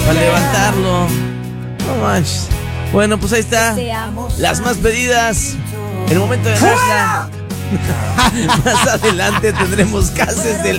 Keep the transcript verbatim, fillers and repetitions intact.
para levantarlo. No manches. Bueno, pues ahí está. Las más pedidas. El momento de Nashla. Más adelante tendremos gases del